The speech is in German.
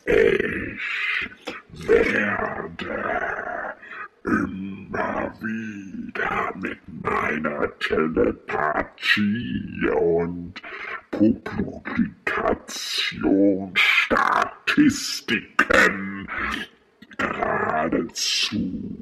Ich werde immer wieder mit meiner Telepathie und Publikationsstatistiken geradezu